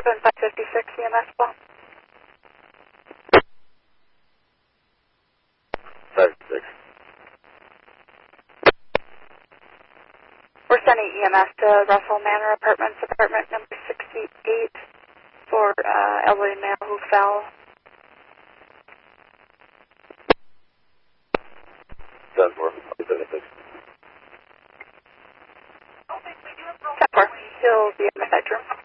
556 EMS call. 556. We're sending EMS to Russell Manor Apartments, apartment number 68, for elderly male who fell. 7-4. 10-4. He'll be in the bedroom.